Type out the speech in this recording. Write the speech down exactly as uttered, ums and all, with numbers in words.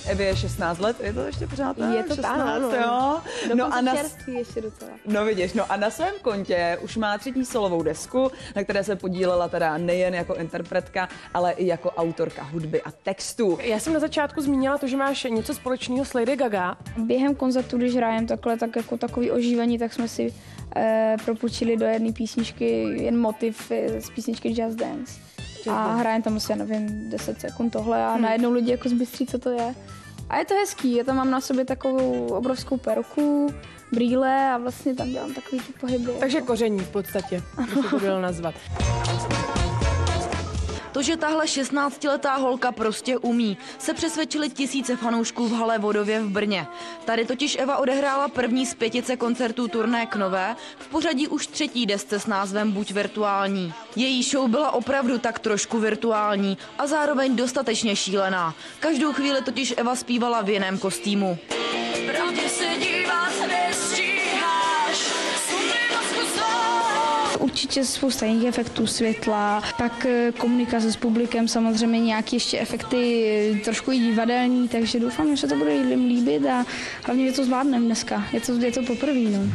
Evě je šestnáct let, je to ještě pořád tak? Je to šestnáct, ano, jo? No a na čerství ještě docela. No vidíš, no a na svém kontě už má třetí solovou desku, na které se podílela teda nejen jako interpretka, ale i jako autorka hudby a textů. Já jsem na začátku zmínila to, že máš něco společného s Lady Gaga. Během koncertu, když hrajem takhle, tak jako takový ožívení, tak jsme si eh, propůjčili do jedné písničky jen motiv eh, z písničky Just Dance. A hrajem tam asi, já nevím, deset sekund tohle a hmm. najednou lidi jako zbystří, co to je. A je to hezký, já tam mám na sobě takovou obrovskou perku, brýle a vlastně tam dělám takový ty pohyby. Takže jako. koření v podstatě, by se to dalo nazvat. To, že tahle šestnáctiletá holka prostě umí, se přesvědčili tisíce fanoušků v hale Vodově v Brně. Tady totiž Eva odehrála první z pětice koncertů turné k nové, v pořadí už třetí desce s názvem Buď virtuální. Její show byla opravdu tak trošku virtuální a zároveň dostatečně šílená. Každou chvíli totiž Eva zpívala v jiném kostýmu. Pravdě se dívat nestíháš, Určitě spousta jiných efektů světla, pak komunikace s publikem, samozřejmě nějaké ještě efekty trošku i divadelní, takže doufám, že se to bude lidem líbit a hlavně, že to zvládneme dneska. Je to, je to poprvé. No.